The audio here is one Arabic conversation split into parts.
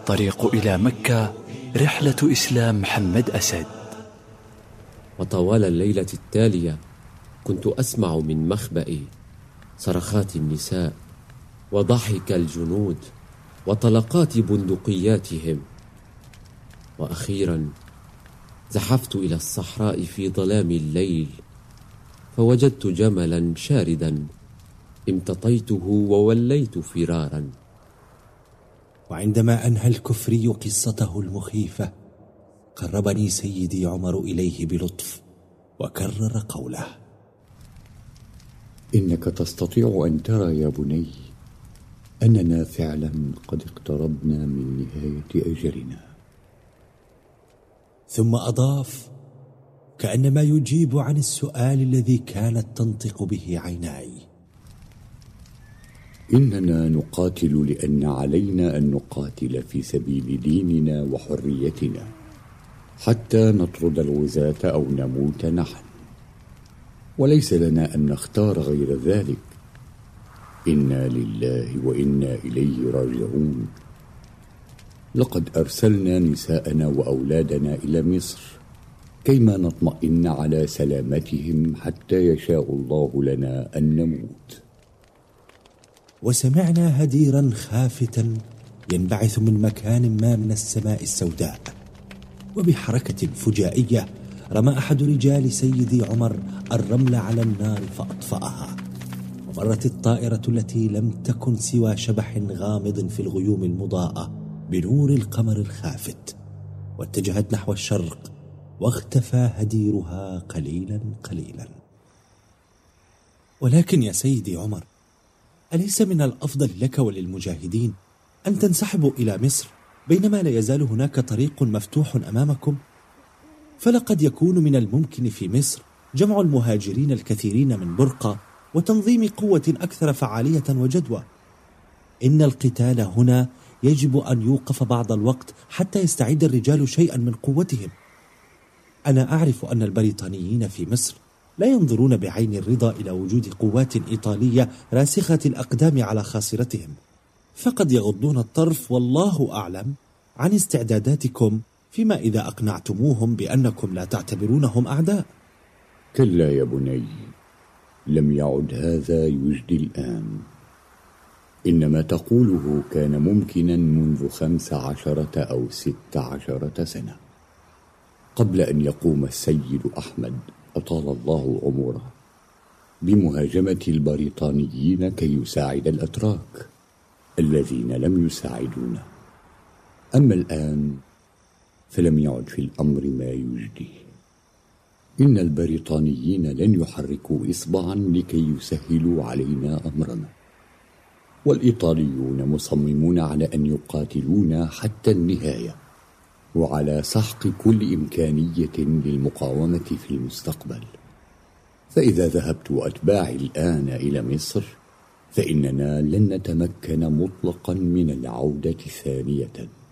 الطريق إلى مكة رحلة إسلام محمد أسد. وطوال الليلة التالية كنت أسمع من مخبئي صرخات النساء وضحك الجنود وطلقات بندقياتهم. وأخيرا زحفت إلى الصحراء في ظلام الليل، فوجدت جملا شاردا امتطيته ووليت فرارا. وعندما أنهى الكفري قصته المخيفة قربني سيدي عمر إليه بلطف وكرر قوله: إنك تستطيع أن ترى يا بني أننا فعلا قد اقتربنا من نهاية أجلنا. ثم أضاف كأنما يجيب عن السؤال الذي كانت تنطق به عيناي: إننا نقاتل لأن علينا أن نقاتل في سبيل ديننا وحريتنا حتى نطرد الغزاة أو نموت نحن، وليس لنا أن نختار غير ذلك. إنا لله وإنا إليه راجعون. لقد أرسلنا نساءنا وأولادنا إلى مصر كيما نطمئن على سلامتهم حتى يشاء الله لنا أن نموت. وسمعنا هديرا خافتا ينبعث من مكان ما من السماء السوداء، وبحركة فجائية رمى أحد رجال سيدي عمر الرمل على النار فأطفأها، ومرت الطائرة التي لم تكن سوى شبح غامض في الغيوم المضاءة بنور القمر الخافت، واتجهت نحو الشرق واختفى هديرها قليلا قليلا. ولكن يا سيدي عمر، أليس من الأفضل لك وللمجاهدين أن تنسحبوا إلى مصر بينما لا يزال هناك طريق مفتوح أمامكم؟ فلقد يكون من الممكن في مصر جمع المهاجرين الكثيرين من برقة وتنظيم قوة أكثر فعالية وجدوى. إن القتال هنا يجب أن يوقف بعض الوقت حتى يستعيد الرجال شيئا من قوتهم. أنا أعرف أن البريطانيين في مصر لا ينظرون بعين الرضا إلى وجود قوات إيطالية راسخة الأقدام على خاصرتهم، فقد يغضون الطرف والله أعلم عن استعداداتكم فيما إذا أقنعتموهم بأنكم لا تعتبرونهم أعداء. كلا يا بني، لم يعد هذا يجدي الآن. إنما تقوله كان ممكنا منذ 15 أو 16 سنة، قبل أن يقوم السيد أحمد أطال الله عمره بمهاجمة البريطانيين كي يساعد الأتراك الذين لم يساعدونه. أما الآن فلم يعد في الأمر ما يجدي. إن البريطانيين لن يحركوا إصبعا لكي يسهلوا علينا أمرنا، والإيطاليون مصممون على أن يقاتلونا حتى النهاية، وعلى سحق كل إمكانية للمقاومة في المستقبل. فإذا ذهبت أتباعي الآن إلى مصر فإننا لن نتمكن مطلقا من العودة ثانية.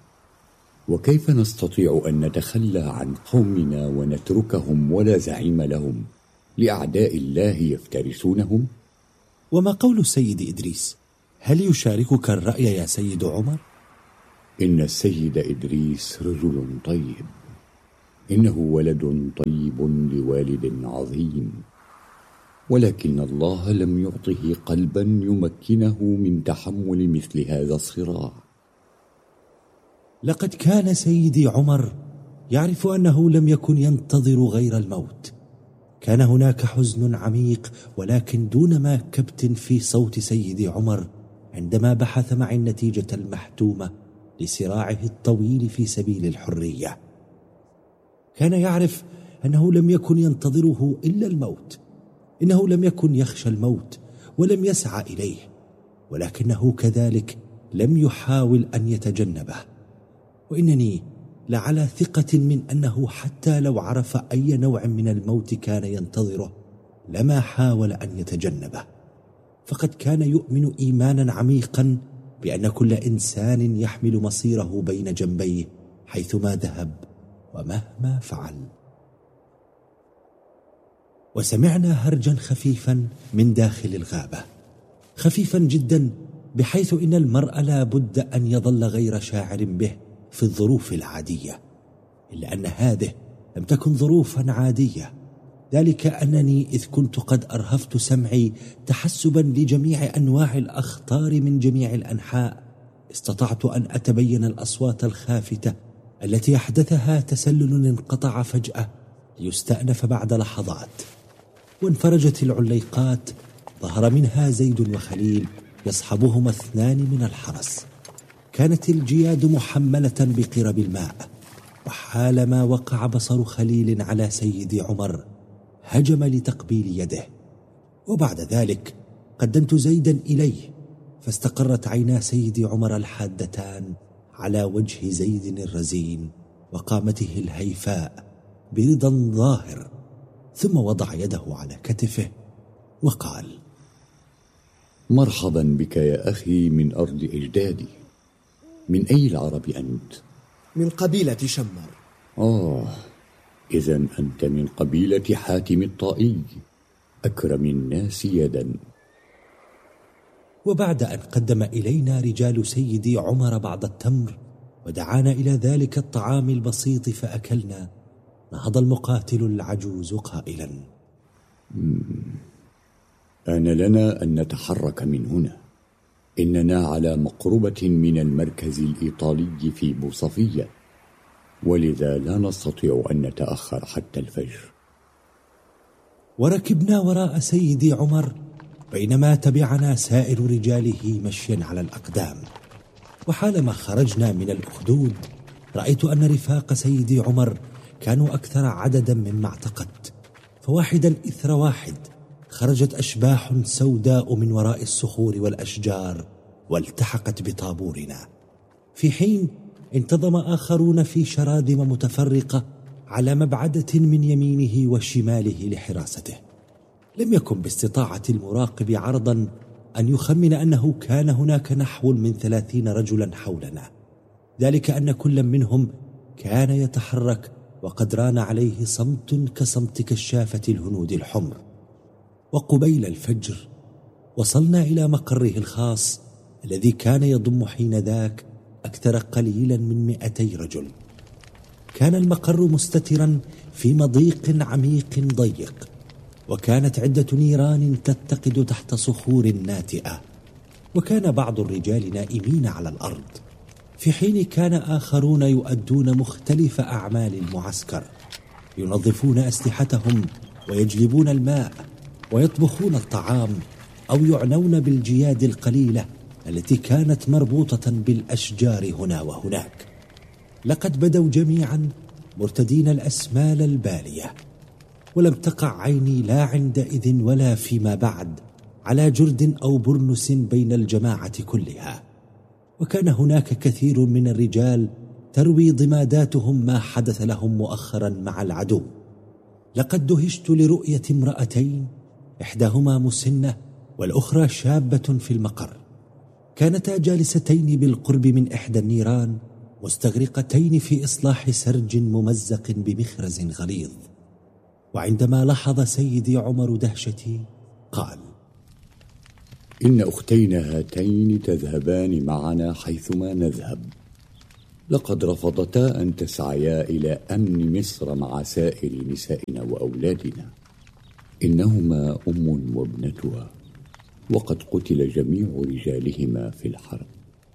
وكيف نستطيع أن نتخلى عن قومنا ونتركهم ولا زعيم لهم لأعداء الله يفترسونهم؟ وما قول السيد إدريس؟ هل يشاركك الرأي يا سيد عمر؟ إن السيد إدريس رجل طيب، إنه ولد طيب لوالد عظيم، ولكن الله لم يعطه قلبا يمكنه من تحمل مثل هذا الصراع. لقد كان سيدي عمر يعرف أنه لم يكن ينتظر غير الموت. كان هناك حزن عميق ولكن دون ما كبت في صوت سيدي عمر عندما بحث مع النتيجة المحتومة لصراعه الطويل في سبيل الحرية. كان يعرف أنه لم يكن ينتظره إلا الموت، إنه لم يكن يخشى الموت ولم يسعى إليه، ولكنه كذلك لم يحاول أن يتجنبه. وإنني لعلى ثقة من أنه حتى لو عرف أي نوع من الموت كان ينتظره لما حاول أن يتجنبه، فقد كان يؤمن إيمانا عميقا بأن كل إنسان يحمل مصيره بين جنبيه حيثما ذهب ومهما فعل. وسمعنا هرجا خفيفا من داخل الغابة، خفيفا جدا بحيث إن المرء لا بد أن يظل غير شاعر به في الظروف العادية، إلا أن هذه لم تكن ظروفا عادية، ذلك أنني إذ كنت قد أرهفت سمعي تحسبا لجميع أنواع الأخطار من جميع الأنحاء، استطعت أن أتبين الأصوات الخافتة التي أحدثها تسلل انقطع فجأة ليستأنف بعد لحظات، وانفرجت العليقات، ظهر منها زيد وخليل يصحبهما 2 من الحرس. كانت الجياد محملة بقرب الماء، وحالما وقع بصر خليل على سيدي عمر هجم لتقبيل يده، وبعد ذلك قدمت زيدا إليه، فاستقرت عينا سيدي عمر الحادتان على وجه زيد الرزين وقامته الهيفاء برضا ظاهر، ثم وضع يده على كتفه وقال: مرحبا بك يا أخي من أرض أجدادي. من أي العرب أنت؟ من قبيلة شمر. إذن أنت من قبيلة حاتم الطائي، أكرم الناس يدا. وبعد أن قدم إلينا رجال سيدي عمر بعض التمر ودعانا إلى ذلك الطعام البسيط فأكلنا، نهض المقاتل العجوز قائلا: آن لنا أن نتحرك من هنا، إننا على مقربة من المركز الإيطالي في بوصفية، ولذا لا نستطيع أن نتأخر حتى الفجر. وركبنا وراء سيدي عمر بينما تبعنا سائر رجاله مشيا على الأقدام. وحالما خرجنا من الأخدود رأيت أن رفاق سيدي عمر كانوا أكثر عددا مما اعتقدت، فواحدا إثر واحد خرجت أشباح سوداء من وراء الصخور والأشجار والتحقت بطابورنا، في حين انتظم آخرون في شراذم متفرقة على مبعدة من يمينه وشماله لحراسته. لم يكن باستطاعة المراقب عرضا أن يخمن أنه كان هناك نحو من 30 رجلا حولنا، ذلك أن كل منهم كان يتحرك وقد ران عليه صمت كصمت كشافة الهنود الحمر. وقبيل الفجر وصلنا إلى مقره الخاص الذي كان يضم حين ذاك أكثر قليلا من 200 رجل. كان المقر مستترا في مضيق عميق ضيق، وكانت عدة نيران تتقد تحت صخور ناتئة، وكان بعض الرجال نائمين على الأرض، في حين كان آخرون يؤدون مختلف أعمال المعسكر، ينظفون أسلحتهم ويجلبون الماء ويطبخون الطعام أو يعنون بالجياد القليلة التي كانت مربوطة بالأشجار هنا وهناك. لقد بدوا جميعا مرتدين الأسمال البالية، ولم تقع عيني لا عندئذ ولا فيما بعد على جرد أو برنس بين الجماعة كلها. وكان هناك كثير من الرجال تروي ضماداتهم ما حدث لهم مؤخرا مع العدو. لقد دهشت لرؤية امرأتين، إحداهما مسنة والأخرى شابة في المقر، كانتا جالستين بالقرب من إحدى النيران مستغرقتين في إصلاح سرج ممزق بمخرز غليظ. وعندما لاحظ سيدي عمر دهشتي قال: إن أختينا هاتين تذهبان معنا حيثما نذهب. لقد رفضتا أن تسعيا إلى أمن مصر مع سائر نسائنا وأولادنا، إنهما أم وابنتها، وقد قتل جميع رجالهما في الحرب.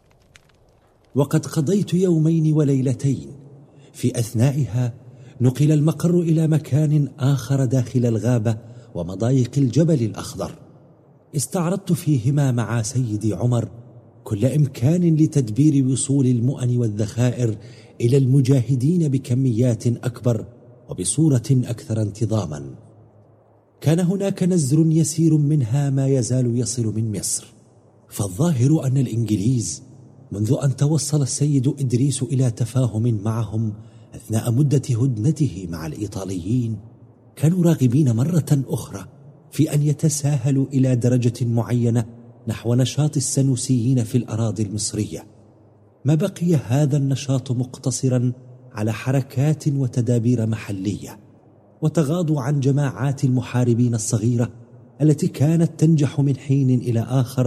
وقد قضيت 2 وليلتين 2 في أثنائها نقل المقر إلى مكان آخر داخل الغابة ومضايق الجبل الأخضر، استعرضت فيهما مع سيدي عمر كل إمكان لتدبير وصول المؤن والذخائر إلى المجاهدين بكميات أكبر وبصورة أكثر انتظاما. كان هناك نزر يسير منها ما يزال يصل من مصر، فالظاهر أن الإنجليز منذ أن توصل السيد إدريس إلى تفاهم معهم أثناء مدة هدنته مع الإيطاليين كانوا راغبين مرة أخرى في أن يتساهلوا إلى درجة معينة نحو نشاط السنوسيين في الأراضي المصرية. ما بقي هذا النشاط مقتصرا على حركات وتدابير محلية، وتغاضوا عن جماعات المحاربين الصغيرة التي كانت تنجح من حين إلى آخر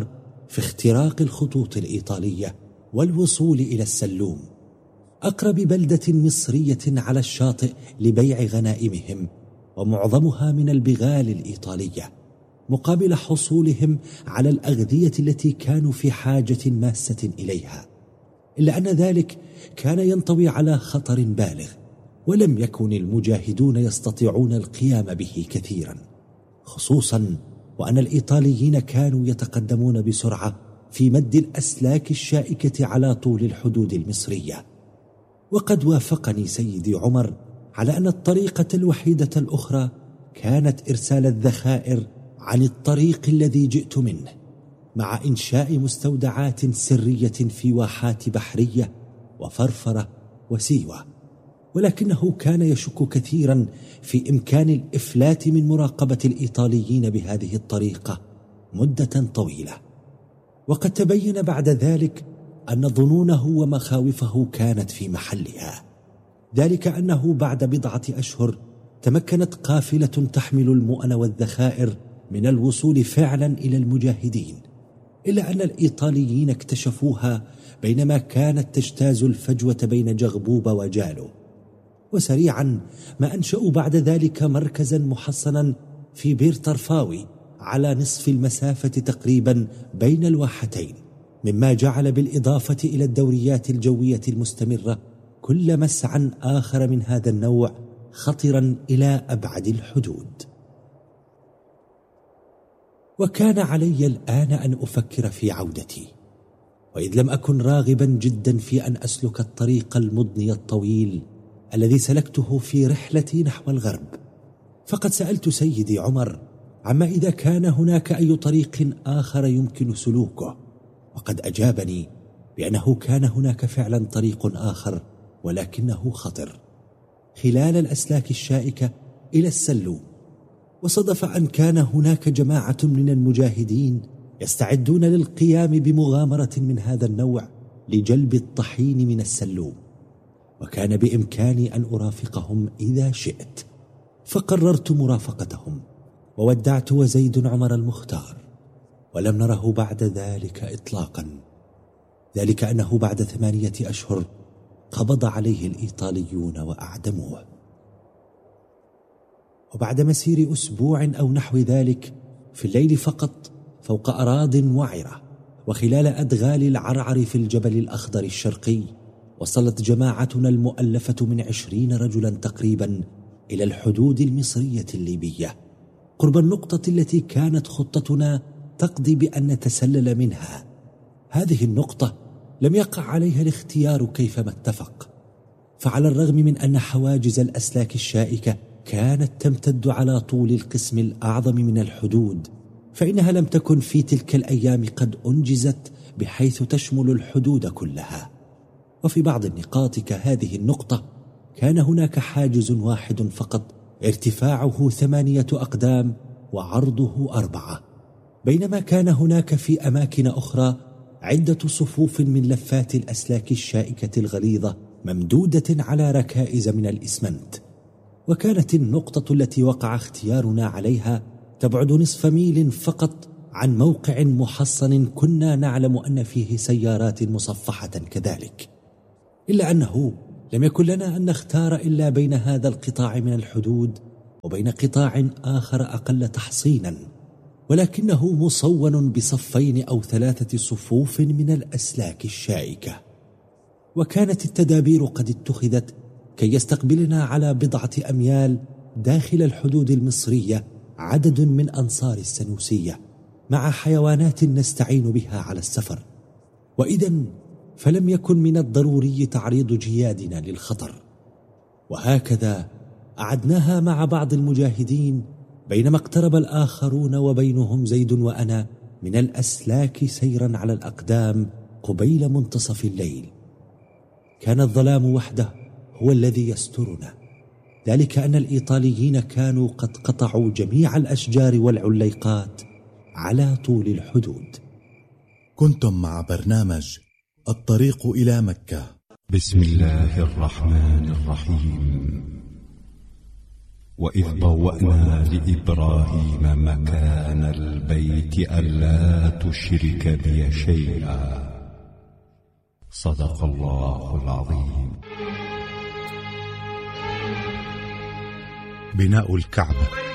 في اختراق الخطوط الإيطالية والوصول إلى السلوم، أقرب بلدة مصرية على الشاطئ لبيع غنائمهم، ومعظمها من البغال الإيطالية، مقابل حصولهم على الأغذية التي كانوا في حاجة ماسة إليها. إلا أن ذلك كان ينطوي على خطر بالغ، ولم يكن المجاهدون يستطيعون القيام به كثيرا، خصوصا وأن الإيطاليين كانوا يتقدمون بسرعة في مد الأسلاك الشائكة على طول الحدود المصرية. وقد وافقني سيدي عمر على أن الطريقة الوحيدة الأخرى كانت إرسال الذخائر عن الطريق الذي جئت منه، مع إنشاء مستودعات سرية في واحات بحرية وفرفرة وسيوة. ولكنه كان يشك كثيرا في إمكان الإفلات من مراقبة الإيطاليين بهذه الطريقة مدة طويلة. وقد تبين بعد ذلك أن ظنونه ومخاوفه كانت في محلها، ذلك أنه بعد بضعة أشهر تمكنت قافلة تحمل المؤن والذخائر من الوصول فعلا إلى المجاهدين، إلا أن الإيطاليين اكتشفوها بينما كانت تجتاز الفجوة بين جغبوب وجالو. وسريعا ما أنشأوا بعد ذلك مركزا محصنا في بير طرفاوي على نصف المسافة تقريبا بين الواحتين، مما جعل بالإضافة إلى الدوريات الجوية المستمرة كل مسعى آخر من هذا النوع خطرا إلى أبعد الحدود. وكان علي الآن أن أفكر في عودتي، وإذ لم أكن راغبا جدا في أن أسلك الطريق المضني الطويل الذي سلكته في رحلتي نحو الغرب، فقد سألت سيدي عمر عما إذا كان هناك أي طريق آخر يمكن سلوكه، وقد أجابني بأنه كان هناك فعلا طريق آخر، ولكنه خطر، خلال الأسلاك الشائكة إلى السلوم. وصدف أن كان هناك جماعة من المجاهدين يستعدون للقيام بمغامرة من هذا النوع لجلب الطحين من السلوم، وكان بإمكاني أن أرافقهم إذا شئت. فقررت مرافقتهم، وودعت وزيد عمر المختار، ولم نره بعد ذلك إطلاقا، ذلك أنه بعد 8 أشهر قبض عليه الإيطاليون وأعدموه. وبعد مسير أسبوع أو نحو ذلك، في الليل فقط فوق أراضٍ وعرة وخلال أدغال العرعر في الجبل الأخضر الشرقي، وصلت جماعتنا المؤلفة من 20 رجلا تقريبا إلى الحدود المصرية الليبية، قرب النقطة التي كانت خطتنا تقضي بأن نتسلل منها. هذه النقطة لم يقع عليها الاختيار كيفما اتفق، فعلى الرغم من أن حواجز الأسلاك الشائكة كانت تمتد على طول القسم الأعظم من الحدود، فإنها لم تكن في تلك الأيام قد أنجزت بحيث تشمل الحدود كلها. وفي بعض النقاط كهذه النقطة كان هناك حاجز واحد فقط، ارتفاعه 8 أقدام وعرضه 4، بينما كان هناك في أماكن أخرى عدة صفوف من لفات الأسلاك الشائكة الغليظة ممدودة على ركائز من الإسمنت. وكانت النقطة التي وقع اختيارنا عليها تبعد نصف ميل فقط عن موقع محصن كنا نعلم أن فيه سيارات مصفحة كذلك، إلا أنه لم يكن لنا أن نختار إلا بين هذا القطاع من الحدود وبين قطاع آخر أقل تحصينا، ولكنه مصون بصفين أو 3 صفوف من الأسلاك الشائكة. وكانت التدابير قد اتخذت كي يستقبلنا على 1 أميال داخل الحدود المصرية عدد من أنصار السنوسية مع حيوانات نستعين بها على السفر، وإذن فلم يكن من الضروري تعريض جيادنا للخطر. وهكذا أعدناها مع بعض المجاهدين، بينما اقترب الآخرون وبينهم زيد وأنا من الأسلاك سيرا على الأقدام قبيل منتصف الليل. كان الظلام وحده هو الذي يسترنا، ذلك أن الإيطاليين كانوا قد قطعوا جميع الأشجار والعليقات على طول الحدود. كنتم مع برنامج الطريق إلى مكة. بسم الله الرحمن الرحيم. وإذ بوأنا لإبراهيم مكان البيت ألا تشرك بي شيئا. صدق الله العظيم. بناء الكعبة